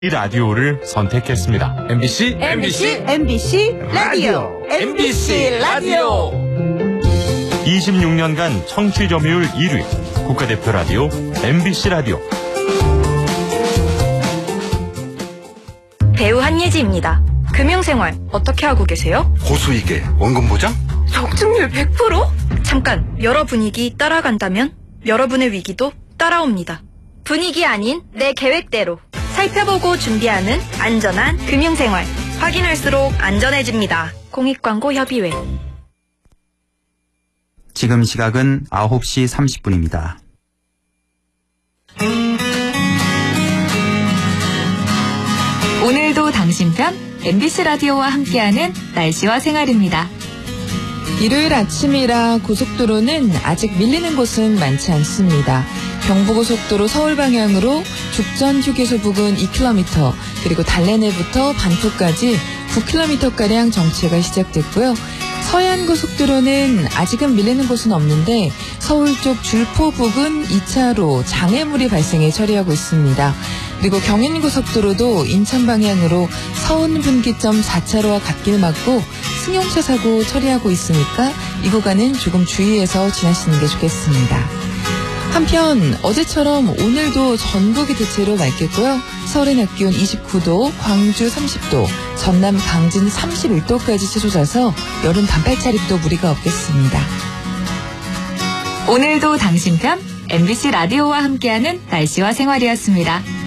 이 라디오를 선택했습니다. MBC 라디오. 26년간 청취 점유율 1위 국가대표 라디오 MBC 라디오. 배우 한예지입니다. 금융생활 어떻게 하고 계세요? 고수익에 원금 보장? 적중률 100%? 잠깐, 여러 분위기 따라간다면 여러분의 위기도 따라옵니다. 분위기 아닌 내 계획대로 살펴보고 준비하는 안전한 금융생활. 확인할수록 안전해집니다. 공익광고협의회. 지금 시각은 9시 30분입니다. 오늘도 당신 편 MBC 라디오와 함께하는 날씨와 생활입니다. 일요일 아침이라 고속도로는 아직 밀리는 곳은 많지 않습니다. 경부고속도로 서울 방향으로 죽전 휴게소 부근 2km, 그리고 달래내부터 반포까지 9km가량 정체가 시작됐고요. 서해안고속도로는 아직은 밀리는 곳은 없는데 서울 쪽 줄포 부근 2차로 장애물이 발생해 처리하고 있습니다. 그리고 경인고속도로도 인천 방향으로 서운 분기점 4차로와 갓길 막고 승용차 사고 처리하고 있으니까 이 구간은 조금 주의해서 지나시는 게 좋겠습니다. 한편 어제처럼 오늘도 전국이 대체로 맑겠고요. 서울의 낮 기온 29도, 광주 30도, 전남 강진 31도까지 치솟아서 여름 반팔 차림도 무리가 없겠습니다. 오늘도 당신 편 MBC 라디오와 함께하는 날씨와 생활이었습니다.